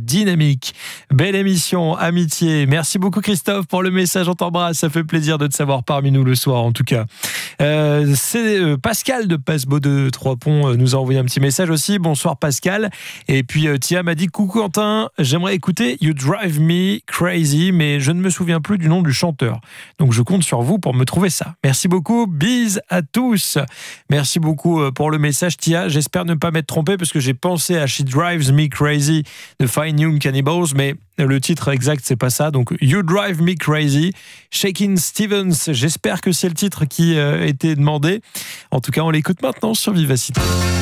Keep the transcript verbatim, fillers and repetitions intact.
dynamique. Belle émission, amitié. Merci beaucoup Christophe pour le message, on t'embrasse, ça fait plaisir de te savoir parmi nous le soir en tout cas. Euh, c'est euh, Pascal de Passebot de Trois-Ponts euh, nous a envoyé un petit message aussi. Bonsoir Pascal. Et puis euh, Tia m'a dit coucou Quentin, j'aimerais écouter You Drive Me Crazy, mais je ne me souviens plus du nom du chanteur. Donc je compte sur vous pour me trouver ça. Merci beaucoup, bise à tous. Merci beaucoup euh, pour le message Tia. J'espère ne pas m'être trompé parce que j'ai pensé à She Drives Me Crazy de Fine Young Cannibals, mais le titre exact c'est pas ça. Donc You Drive Me Crazy, Shakin' Stevens. J'espère que c'est le titre qui euh, était demandé. En tout cas, on l'écoute maintenant sur Vivacité.